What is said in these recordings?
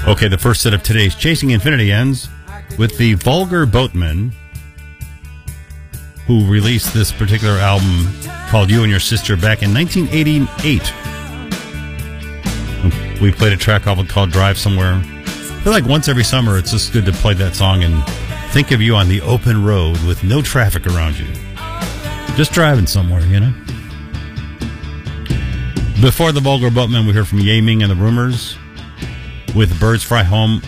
Okay, the first set of today's Chasing Infinity ends with the Vulgar Boatmen, who released this particular album called You and Your Sister back in 1988. We played a track off it called Drive Somewhere. I feel like once every summer it's just good to play that song and think of you on the open road with no traffic around you. Just driving somewhere, you know? Before the Vulgar Boatmen, we heard from Ye Ming and the Rumors with Birds Fly Home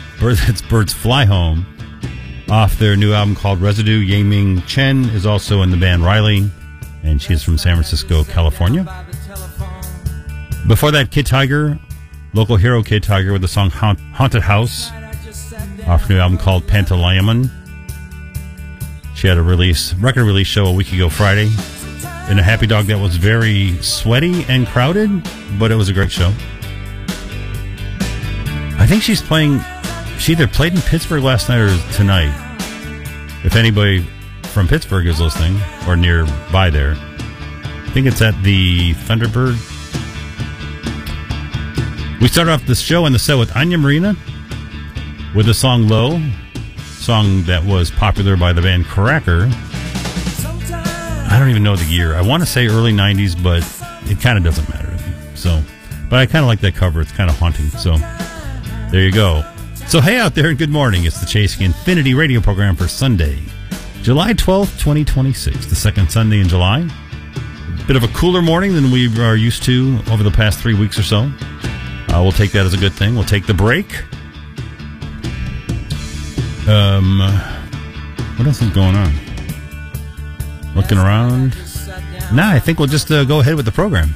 off their new album called Residue. Ye Ming Chen is also in the band Riley, and she's from San Francisco, California. Before that, Kid Tiger, local hero Kid Tiger, with the song Haunted House off her new album called Pantalaimon. She had a record release show a week ago Friday in a Happy Dog that was very sweaty and crowded, but it was a great show. I think she either played in Pittsburgh last night or tonight. If anybody from Pittsburgh is listening or nearby there, I think it's at the Thunderbird. We started off the show and the set with Anya Marina with the song Low, song that was popular by the band Cracker. I don't even know the year. I want to say early 90s, but it kind of doesn't matter to me. So, but I kind of like that cover. It's kind of haunting. So, there you go. So, hey out there and good morning. It's the Chasing Infinity radio program for Sunday, July 12th, 2026, the second Sunday in July. Bit of a cooler morning than we are used to over the past 3 weeks or so. We'll take that as a good thing. We'll take the break. What else is going on? Looking around. Nah, I think we'll just go ahead with the program.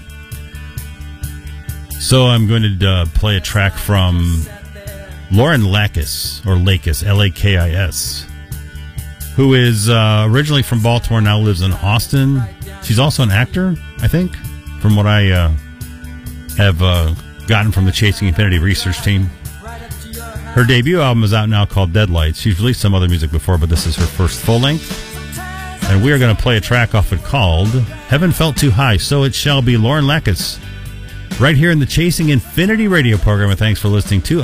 So I'm going to play a track from Lauren Lakis, or Lakis, L-A-K-I-S, who is originally from Baltimore, now lives in Austin. She's also an actor, I think, from what I have gotten from the Chasing Infinity research team. Her debut album is out now called Deadlights. She's released some other music before, but this is her first full length. And we are going to play a track off it called Heaven Felt Too High, So It Shall Be. Lauren Lakis, right here in the Chasing Infinity radio program. And thanks for listening to